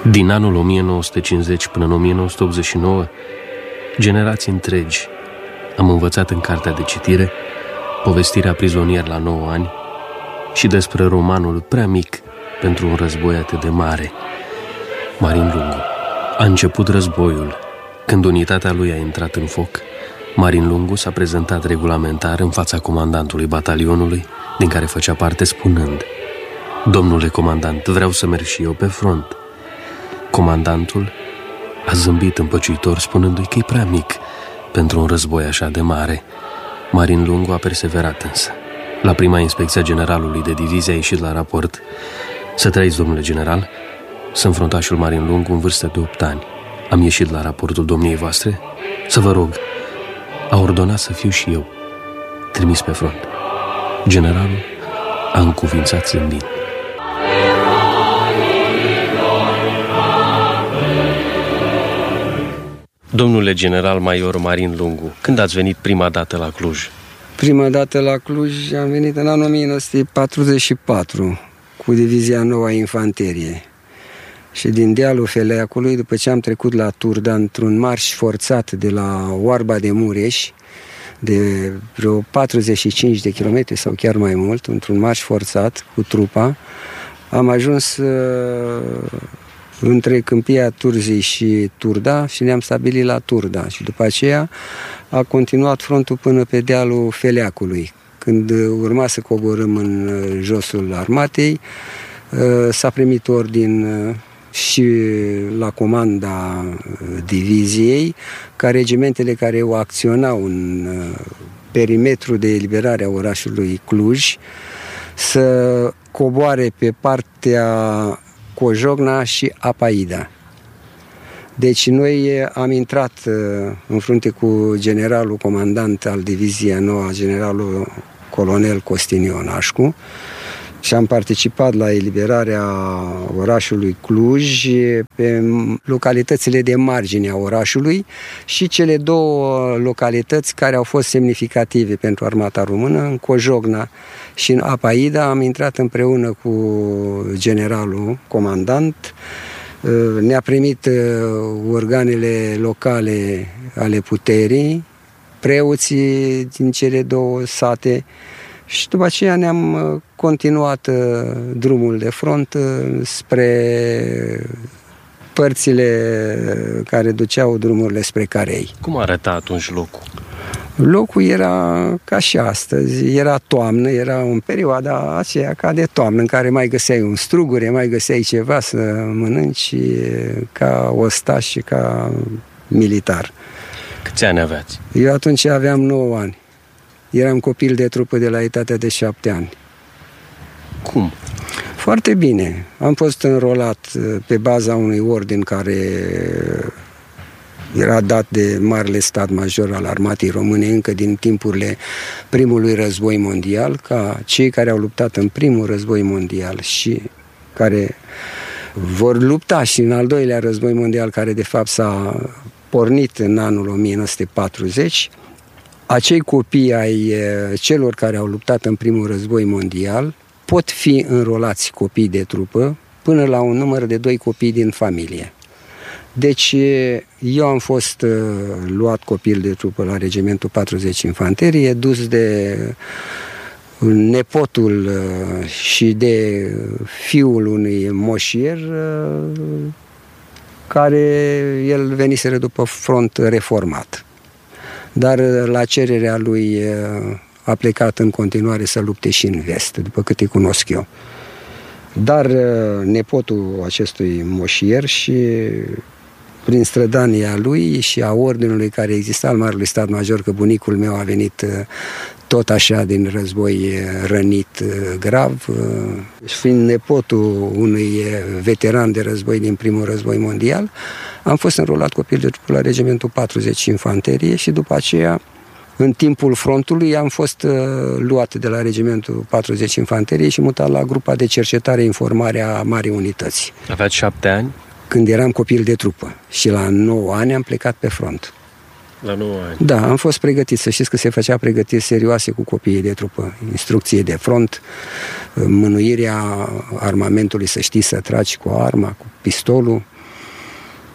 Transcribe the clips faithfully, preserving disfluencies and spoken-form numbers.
Din anul o mie nouă sute cincizeci până în o mie nouă sute optzeci și nouă, generații întregi am învățat în cartea de citire povestirea Prizonier la nouă ani și despre romanul prea mic pentru un război atât de mare, Marin Lungu. A început războiul. Când unitatea lui a intrat în foc, Marin Lungu s-a prezentat regulamentar în fața comandantului batalionului din care făcea parte, spunând: "Domnule comandant, vreau să merg și eu pe front." Comandantul a zâmbit împăciuitor, spunându-i că e prea mic pentru un război așa de mare. Marin Lungu a perseverat însă. La prima inspecție a generalului de divizie a ieșit la raport: "Să trăiți, domnule general, sunt fruntașul Marin Lungu în vârstă de opt ani. Am ieșit la raportul domniei voastre să vă rog." A ordonat să fiu și eu trimis pe front. Generalul a încuvințat zâmbind. Domnule general major Marin Lungu, când ați venit prima dată la Cluj? Prima dată la Cluj am venit în anul o mie nouă sute patruzeci și patru cu Divizia Noua Infanterie. Și din dealul Feleacului, după ce am trecut la Turda într-un marș forțat de la Oarba de Mureș, de vreo patruzeci și cinci de kilometri sau chiar mai mult, într-un marș forțat cu trupa, am ajuns uh, între Câmpia Turzii și Turda și ne-am stabilit la Turda. Și după aceea a continuat frontul până pe dealul Feleacului. Când urma să coborâm în josul armatei, uh, s-a primit ordin uh, și la comanda diviziei ca regimentele care o acționau în perimetru de eliberare a orașului Cluj să coboare pe partea Cojogna și Apaida. Deci noi am intrat în frunte cu generalul comandant al diviziei noua, generalul colonel Costin Ionașcu, și am participat la eliberarea orașului Cluj pe localitățile de margine a orașului și cele două localități care au fost semnificative pentru armata română, în Cojogna și în Apaida. Am intrat împreună cu generalul comandant. Ne-a primit organele locale ale puterii, preoții din cele două sate. Și după aceea ne-am continuat drumul de front spre părțile care duceau drumurile spre Carei. Cum arăta atunci locul? Locul era ca și astăzi, era toamnă, era în perioada aceea ca de toamnă, în care mai găseai un strugure, mai găseai ceva să mănânci, ca ostaș și ca militar. Câți ani aveați? Eu atunci aveam nouă ani. Eram copil de trupă de la etatea de șapte ani. Cum? Foarte bine. Am fost înrolat pe baza unui ordin care era dat de Marele Stat Major al Armatei Române încă din timpurile primului război mondial, ca cei care au luptat în primul război mondial și care vor lupta și în al doilea război mondial, care de fapt s-a pornit în anul o mie nouă sute patruzeci, acei copii ai celor care au luptat în primul război mondial pot fi înrolați copii de trupă până la un număr de doi copii din familie. Deci eu am fost uh, luat copil de trupă la regimentul patruzeci Infanterie, dus de nepotul uh, și de fiul unui moșier uh, care el veniseră după front reformat. Dar la cererea lui a plecat în continuare să lupte și în vest, după câte cunosc eu. Dar nepotul acestui moșier și prin strădania lui și a ordinului care exista al Marelui Stat Major, că bunicul meu a venit tot așa din război rănit grav, fiind nepotul unui veteran de război din primul război mondial, am fost înrolat copil de trupă la regimentul patruzeci Infanterie și după aceea, în timpul frontului, am fost luat de la regimentul patruzeci Infanterie și mutat la grupa de cercetare informare a Marii Unități. Aveați șapte ani? Când eram copil de trupă și la nouă ani am plecat pe front. La nouă ani? Da, am fost pregătit. Să știți că se făcea pregătiri serioase cu copiii de trupă. Instrucție de front, mânuirea armamentului, să știi să tragi cu arma, cu pistolul.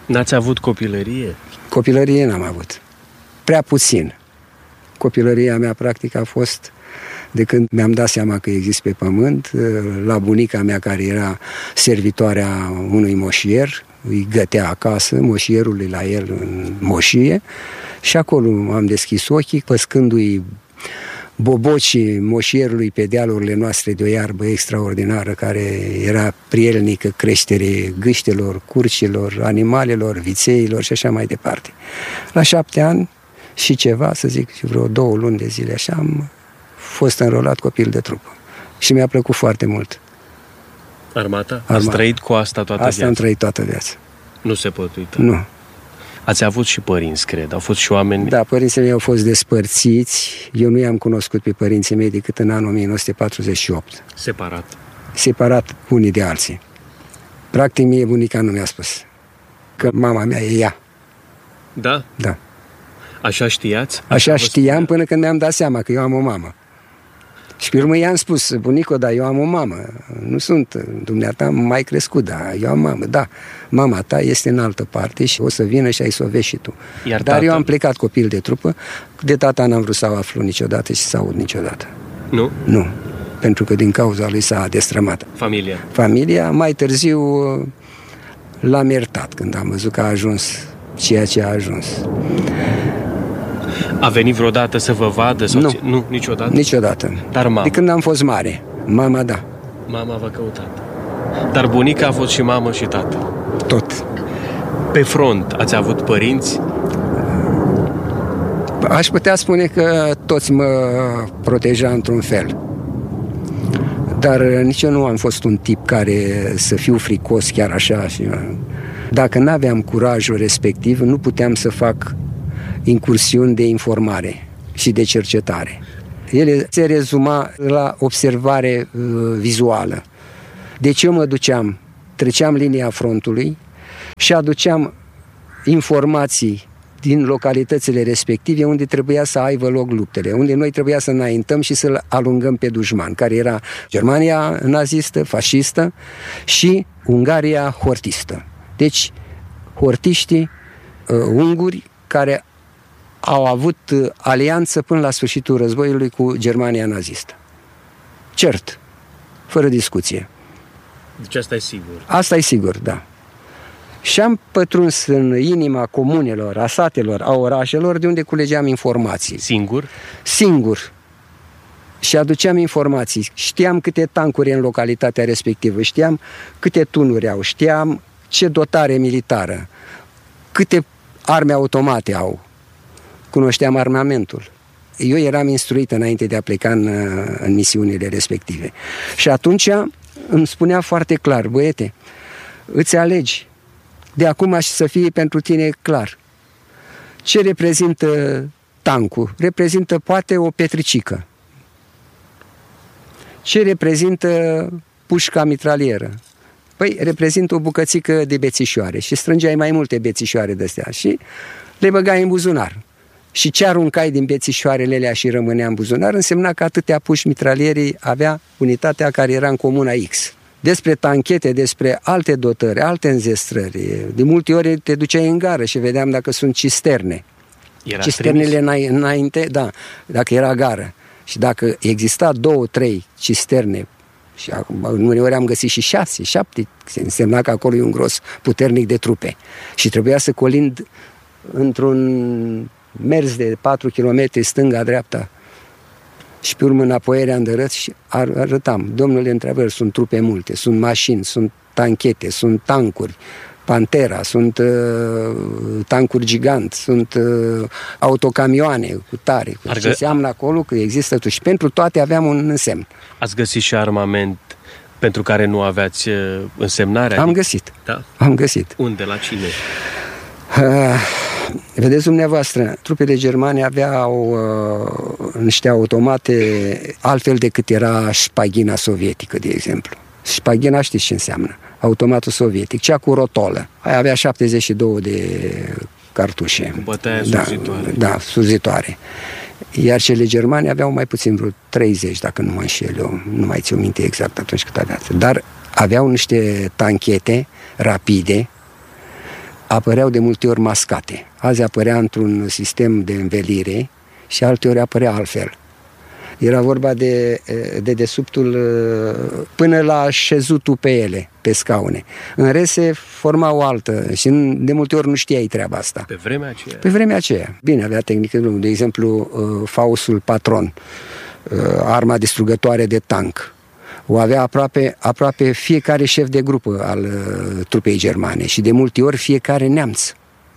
N-ați avut copilărie? Copilărie n-am avut. Prea puțin. Copilăria mea, practic, a fost de când mi-am dat seama că exist pe pământ, la bunica mea care era servitoarea unui moșier, îi gătea acasă, moșierului la el în moșie, și acolo am deschis ochii, păscându-i bobocii moșierului pe dealurile noastre de o iarbă extraordinară care era prielnică creșterii gâștelor, curcilor, animalelor, vițeilor și așa mai departe. La șapte ani și ceva, să zic, vreo două luni de zile așa, am fost înrolat copil de trupă. Și mi-a plăcut foarte mult. Armata? Armata. Ați trăit cu asta toată asta viața? am trăit toată viața. Nu se pot uita. Nu. Ați avut și părinți, cred. Au fost și oameni... Da, părinții mei au fost despărțiți. Eu nu i-am cunoscut pe părinții mei decât în anul o mie nouă sute patruzeci și opt. Separat. Separat unii de alții. Practic, mie bunica nu mi-a spus că mama mea e ea. Da? Da. Așa știați? Așa, Așa știam spunea. Până când mi-am dat seama că eu am o mamă. Și pe urmă i-am spus, bunico, dar eu am o mamă. Nu sunt, dumneata m-ai crescut, dar eu am mamă. Da, mama ta este în altă parte și o să vină și ai să o vezi și tu. Iar dar tata? Eu am plecat copil de trupă, de tata n-am vrut să o aflu niciodată și să aud niciodată. Nu? Nu, pentru că din cauza lui s-a destrămat. Familia? Familia, mai târziu l-am iertat când am văzut că a ajuns ceea ce a ajuns. A venit vreodată să vă vadă? Sau Nu. Ce? Nu, niciodată? Niciodată. Dar mama? De când am fost mare. Mama, da. Mama v-a căutat. Dar bunica a fost și mamă și tată. Tot. Pe front ați avut părinți? Aș putea spune că toți mă proteja într-un fel. Dar nici eu nu am fost un tip care să fiu fricos chiar așa. Dacă n-aveam curajul respectiv, nu puteam să fac incursiuni de informare și de cercetare. Ele se rezuma la observare uh, vizuală. Deci eu mă duceam, treceam linia frontului și aduceam informații din localitățile respective unde trebuia să aibă loc luptele, unde noi trebuia să înaintăm și să-l alungăm pe dușman, care era Germania nazistă, fascistă și Ungaria hortistă. Deci, hortiștii uh, unguri care au avut uh, alianță până la sfârșitul războiului cu Germania nazistă. Cert, fără discuție. Deci asta e sigur. Asta e sigur, da. Și am pătruns în inima comunelor, a satelor, a orașelor, de unde culegeam informații. Singur? Singur. Și aduceam informații. Știam câte tancuri în localitatea respectivă, știam câte tunuri au, știam ce dotare militară, câte arme automate au. Cunoșteam armamentul. Eu eram instruit înainte de a pleca în, în misiunile respective. Și atunci îmi spunea foarte clar, băiete, îți alegi. De acum să fie pentru tine clar. Ce reprezintă tancul? Reprezintă poate o petricică. Ce reprezintă pușca mitralieră? Păi reprezintă o bucățică de bețișoare și strângeai mai multe bețișoare de-astea și le băgai în buzunar. Și ce aruncai din bețișoarele alea și rămânea în buzunar însemna că atâtea puși mitralierii avea unitatea care era în comuna X. Despre tanchete, despre alte dotări, alte înzestrări. De multe ori te duceai în gară și vedeam dacă sunt cisterne. Era Cisternele înainte, înainte, da, dacă era gară. Și dacă exista două, trei cisterne, și uneori am găsit și șase, șapte, însemna că acolo e un gros puternic de trupe. Și trebuia să colind într-un mers de patru kilometri stânga-dreapta. Și pe urmă înapoierea îndărăt și arătam. Domnule, într-adevăr, sunt trupe multe, sunt mașini, sunt tanchete, sunt tancuri, Pantera, sunt uh, tancuri gigant, sunt uh, autocamioane cu tare. Ar ce înseamnă acolo că există și pentru toate aveam un însemn. Ați găsit și armament pentru care nu aveați uh, însemnare? Am găsit. Da? Am găsit. Unde? La cine? Uh, vedeți dumneavoastră, trupele germane aveau uh, niște automate altfel decât era șpaghina sovietică, de exemplu. Șpaghina știți ce înseamnă? Automatul sovietic, cea cu rotolă. Aia avea șaptezeci și două de cartușe. Cu bătaia da, surzitoare. Da, surzitoare. Iar cele germane aveau mai puțin vreo treizeci, dacă nu mă înșel eu. Nu mai țin minte exact atunci cât aveați. Dar aveau niște tanchete rapide apăreau de multe ori mascate. Azi apărea într-un sistem de învelire și alteori apărea altfel. Era vorba de, de desubtul până la șezutul pe ele, pe scaune. În rest se forma o altă și de multe ori nu știai treaba asta. Pe vremea aceea? Pe vremea aceea. Bine, avea tehnică, de exemplu, Faustul Patron, arma distrugătoare de tank. O avea aproape, aproape fiecare șef de grupă al trupei germane și de multe ori fiecare neamț.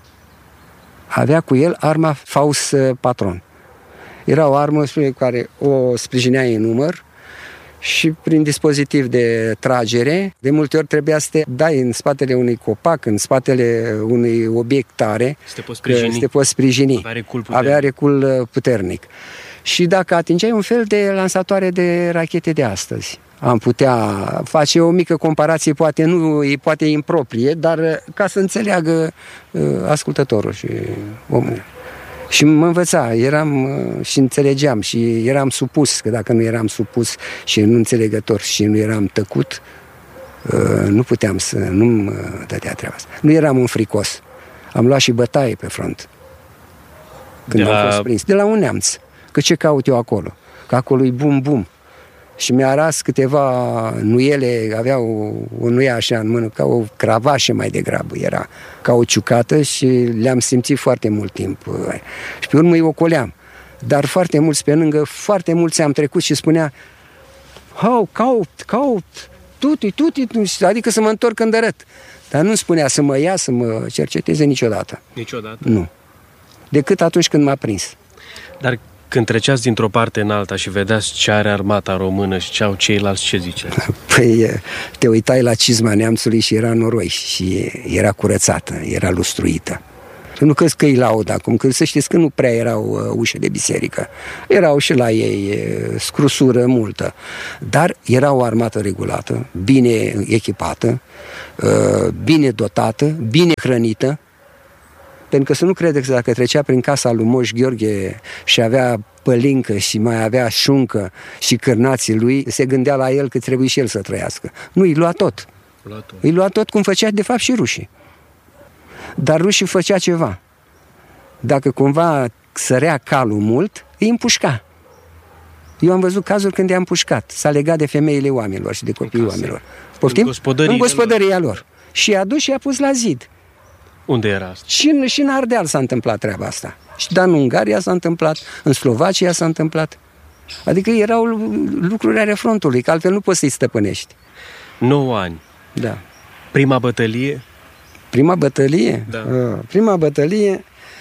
Avea cu el arma Faust Patron. Era o armă care o sprijinea în număr și prin dispozitiv de tragere, de multe ori trebuia să te dai în spatele unui copac, în spatele unui obiect tare, să te poți sprijini. Să te poți sprijini. Avea recul puternic. Avea recul puternic. Și dacă atingeai un fel de lansatoare de rachete de astăzi, am putea face o mică comparație, poate nu, poate improprie, dar ca să înțeleagă uh, ascultătorul și omul. Și mă învăța, eram și înțelegeam și eram supus, că dacă nu eram supus și nu înțelegător și nu eram tăcut, nu puteam să, nu-mi dădea treaba asta. Nu eram un fricos. Am luat și bătaie pe front. Când de am la... fost prins. De la un neamț. Că ce caut eu acolo? Că acolo e bum-bum. Și mi-a ras câteva nuiele, avea o, o nuie așa în mână, ca o cravașă mai degrabă, era ca o ciucată și le-am simțit foarte mult timp. Și pe urmă îi ocoleam. Dar foarte mulți pe lângă, foarte mulți am trecut și spunea: "Hau, caut, caut, tuti, tuti", adică să mă întorc îndărât. Dar nu spunea să mă ia, să mă cerceteze niciodată. Niciodată? Nu. Decât atunci când m-a prins. Dar când treceați dintr-o parte în alta și vedeați ce are armata română și ce au ceilalți, ce ziceți? Păi te uitai la cizma neamțului și era noroi și era curățată, era lustruită. Nu crezi că îi laud acum, că să știți că nu prea erau ușe de biserică. Erau și la ei scrusură multă. Dar era o armată regulată, bine echipată, bine dotată, bine hrănită. Pentru că să nu credeți că dacă trecea prin casa lui Moș Gheorghe și avea pălincă și mai avea șuncă și cârnații lui, se gândea la el că trebuie și el să trăiască. Nu, îi lua tot. Lua tot. Îi lua tot cum făcea de fapt și rușii. Dar rușii făcea ceva. Dacă cumva sărea calul mult, îi împușca. Eu am văzut cazuri când i-a împușcat. S-a legat de femeile oamenilor și de copiii oamenilor. Poftim? În gospodăria, în gospodăria lor. Și i-a dus și i-a pus la zid. Unde era asta? Și în, și în Ardeal s-a întâmplat treaba asta. Și dar în Ungaria s-a întâmplat, în Slovacia s-a întâmplat. Adică erau lucruri ale frontului, că altfel nu poți să-i stăpânești. nouă ani. Da. Prima bătălie? Prima bătălie? Da. A, prima bătălie,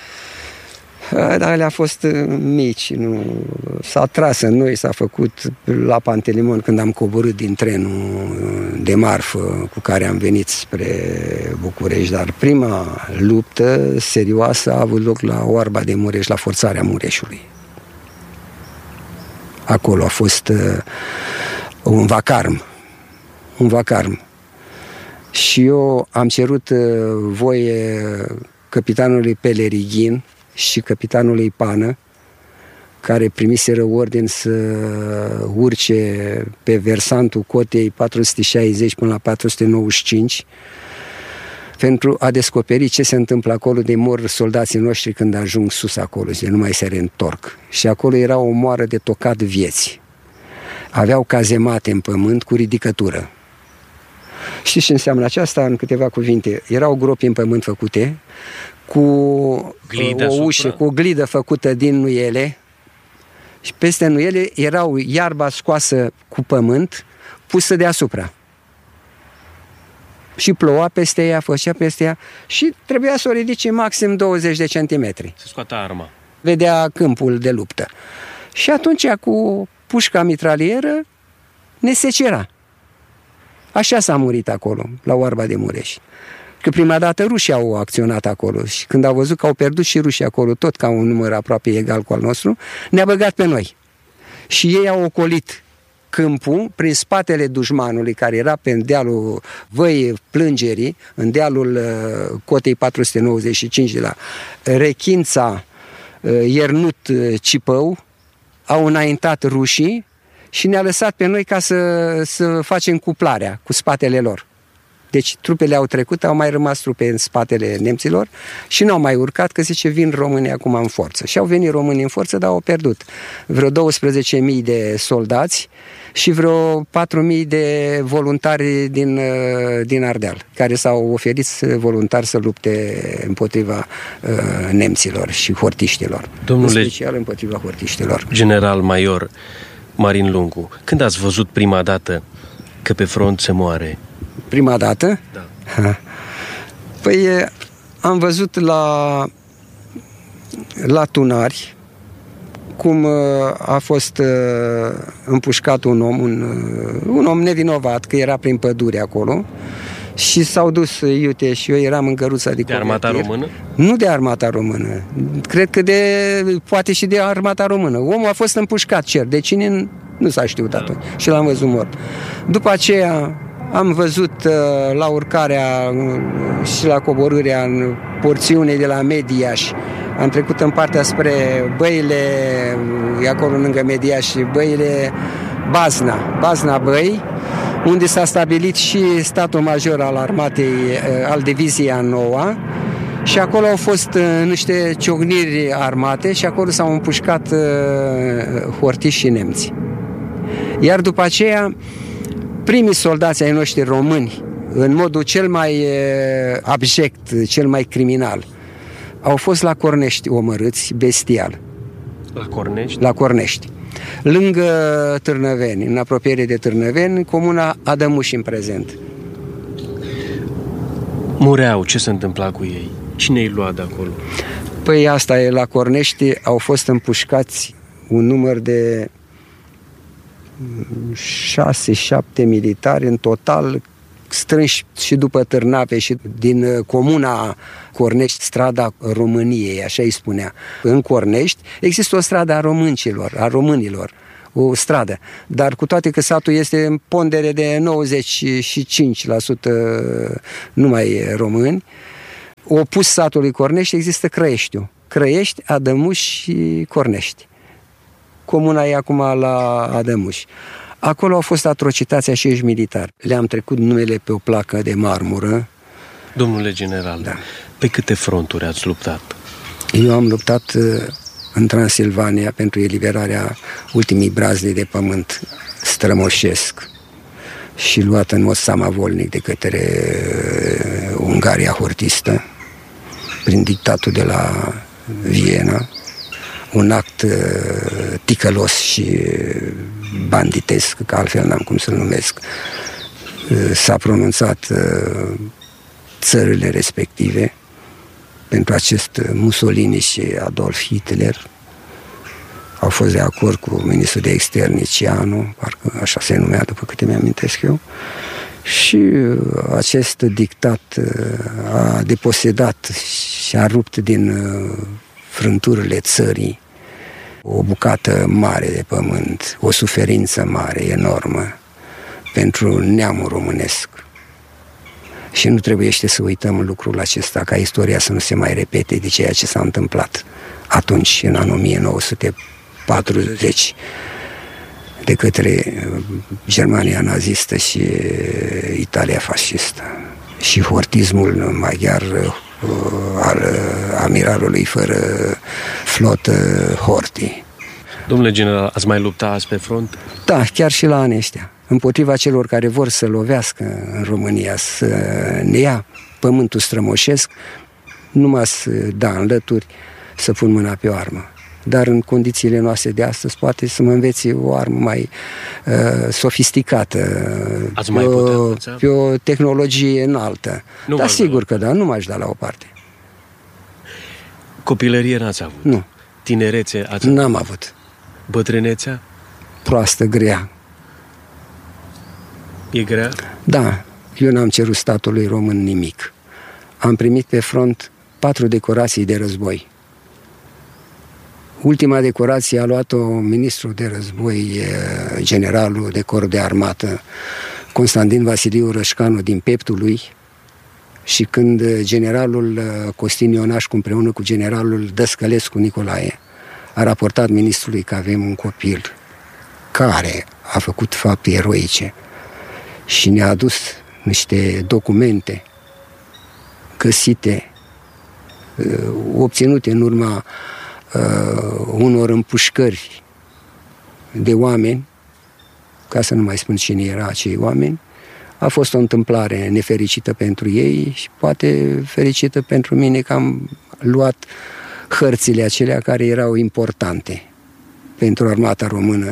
a, dar alea a fost mici. Nu, s-a tras în noi, s-a făcut la Pantelimon când am coborât din trenul de marfă cu care am venit spre București. Dar prima luptă serioasă a avut loc la Oarba de Mureș, la forțarea Mureșului. Acolo a fost uh, un vacarm. Un vacarm. Și eu am cerut uh, voie capitanului Pelerighin și capitanului Pană, care primiseră ordin să urce pe versantul cotei patru sute șaizeci până la patru sute nouăzeci și cinci pentru a descoperi ce se întâmplă acolo, de mor soldații noștri când ajung sus acolo, de nu mai se reîntorc. Și acolo era o moară de tocat vieți. Aveau cazemate în pământ cu ridicătură. Știți ce înseamnă aceasta în câteva cuvinte? Erau gropi în pământ făcute, cu Glida o ușă, supra. cu o glidă făcută din nuiele și peste nuiele erau iarba scoasă cu pământ pusă deasupra. Și ploua peste ea, făcea peste ea și trebuia să o ridice maxim douăzeci de centimetri. Se scoată arma. Vedea câmpul de luptă. Și atunci cu pușca mitralieră ne secera. Așa s-a murit acolo, la Oarba de Mureș. Că prima dată rușii au acționat acolo și când au văzut că au pierdut și rușii acolo, tot ca un număr aproape egal cu al nostru, ne-a băgat pe noi. Și ei au ocolit câmpul prin spatele dușmanului, care era pe dealul Văii Plângerii, în dealul uh, cotei patru sute nouăzeci și cinci de la Rechința, uh, Iernut, uh, Cipău, au înaintat rușii și ne-a lăsat pe noi ca să, să facem cuplarea cu spatele lor. Deci trupele au trecut, au mai rămas trupe în spatele nemților și n-au mai urcat, că zice, vin românii acum în forță. Și au venit românii în forță, dar au pierdut vreo douăsprezece mii de soldați și vreo patru mii de voluntari din, din Ardeal, care s-au oferit voluntari să lupte împotriva uh, nemților și hortiștilor. Domnule, în special împotriva hortiștilor. General Major Marin Lungu, când ați văzut prima dată că pe front se moare? Prima dată? Da. Ha. Păi am văzut la, la Tunari cum a fost împușcat un om, un, un om nevinovat, că era prin pădure acolo, și s-au dus, iute, și eu eram în căruța de, de armata română? Nu de armata română. Cred că de, poate și de armata română. Omul a fost împușcat, cer. De cine nu s-a știut da. atunci. Și l-am văzut mort. După aceea am văzut la urcarea și la coborârea în porțiune de la Mediaș. Am trecut în partea spre băile, acolo lângă Mediaș, băile Bazna, Bazna Băi, unde s-a stabilit și statul major al armatei, al diviziei a noua, și acolo au fost niște ciocniri armate și acolo s-au împușcat hortiși și nemți. Iar după aceea, primii soldați ai noștri români, în modul cel mai abject, cel mai criminal, au fost la Cornești omorâți bestial. La Cornești? La Cornești. Lângă Târnăveni, în apropiere de Târnăveni, comuna Adămuș în prezent. Mureau, ce se întâmpla cu ei? Cine îi lua de acolo? Păi asta e, la Cornești au fost împușcați un număr de șase șapte militari în total, strânși și după Târnave și din comuna Cornești, strada României, așa îi spunea. În Cornești există o stradă a româncilor, a românilor, o stradă, dar cu toate că satul este în pondere de nouăzeci și cinci la sută numai români, opus satului Cornești există Crăieștiul. Crăiești, Adămuș și Cornești. Comuna e acum la Adămuș. Acolo au fost atrocități acești militari. Le-am trecut numele pe o placă de marmură. Domnule general, da. Pe câte fronturi ați luptat? Eu am luptat în Transilvania pentru eliberarea ultimii brazde de pământ strămoșesc și luat în mod samavolnic de către Ungaria hortistă prin dictatul de la Viena. Un act uh, ticălos și banditesc, că altfel n-am cum să-l numesc. Uh, s-a pronunțat uh, țările respective pentru acest Mussolini și Adolf Hitler. Au fost de acord cu ministrul de externe Cianu, parcă așa se numea, după câte mi-amintesc eu. Și uh, acest dictat uh, a deposedat și a rupt din uh, frânturile țării o bucată mare de pământ, o suferință mare, enormă pentru neamul românesc. Și nu trebuie să uităm lucrul acesta, ca istoria să nu se mai repete de ceea ce s-a întâmplat atunci, în anul o mie nouă sute patruzeci, de către Germania nazistă și Italia fascistă. Și hortismul maghiar al amiralului fără flotă Horthy. Domnule general, ați mai luptat azi pe front? Da, chiar și la anii ăștia. Împotriva celor care vor să lovească în România, să ne ia pământul strămoșesc, numai să da înlături, să pun mâna pe o armă. Dar în condițiile noastre de astăzi poate să mă înveți o armă mai uh, sofisticată, Ați pe, mai o, putea, pe o tehnologie înaltă. Nu Dar sigur că da, nu m-aș da la o parte. Copilărie n-ați avut? Nu. Tinerețe ați avut? N-am avut. Bătrânețea? Proastă, grea. E grea? Da, eu n-am cerut statului român nimic. Am primit pe front patru decorații de război. Ultima decorație a luat-o ministrul de război, generalul de corp de armată, Constantin Vasiliu Rășcanu, din Peptul lui, și când generalul Costin Ionașcu împreună cu generalul Dăscălescu Nicolae a raportat ministrului că avem un copil care a făcut fapte eroice și ne-a adus niște documente găsite, obținute în urma uh, unor împușcări de oameni, ca să nu mai spun cine era acei oameni. A fost o întâmplare nefericită pentru ei și poate fericită pentru mine că am luat hărțile acelea care erau importante pentru armata română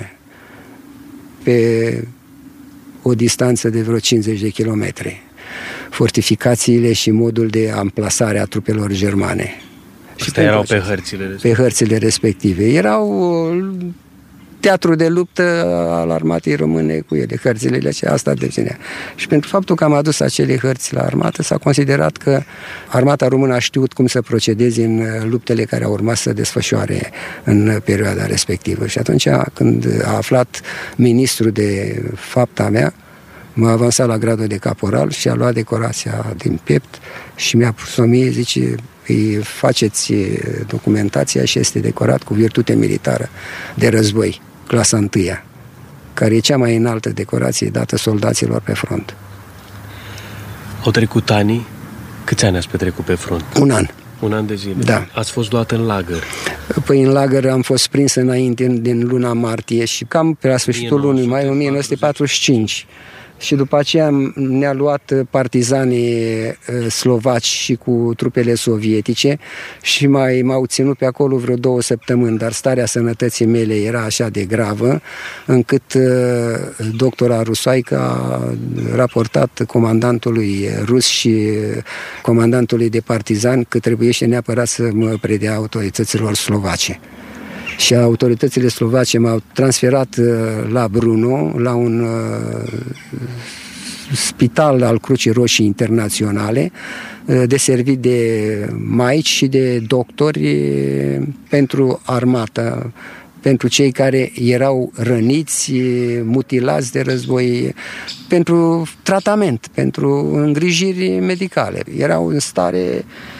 pe o distanță de vreo cincizeci de kilometri. Fortificațiile și modul de amplasare a trupelor germane. Astea erau pe hărțile respective. Pe hărțile respective. Erau teatru de luptă al armatei române cu ele, hărțile acelea, asta deținea. Și pentru faptul că am adus acele hărți la armată, s-a considerat că armata română a știut cum să procedeze în luptele care au urmat să desfășoare în perioada respectivă. Și atunci, când a aflat ministrul de fapta mea, m-a avansat la gradul de caporal și a luat decorația din piept și mi-a pus-o mie, zice, îi faceți documentația și este decorat cu virtute militară de război, clasa întâia, care e cea mai înaltă decorație dată soldaților pe front. Au trecut ani. Câți ani ați petrecut pe front? Un an. Un an de zile. Da. Ați fost luat în lagăr. Păi în lagăr am fost prins înainte din luna martie și cam pe la sfârșitul lunii mai o mie nouă sute patruzeci și cinci. Și după aceea ne-a luat partizanii slovaci și cu trupele sovietice și mai m-au ținut pe acolo vreo două săptămâni, dar starea sănătății mele era așa de gravă, încât doctora Rusoaică a raportat comandantului rus și comandantului de partizani că trebuiește neapărat să mă predea autorităților slovace. Și autoritățile slovace m-au transferat la Brno, la un spital al Crucii Roșii Internaționale, deservit de maici și de doctori pentru armată, pentru cei care erau răniți, mutilați de război, pentru tratament, pentru îngrijiri medicale. Erau în stare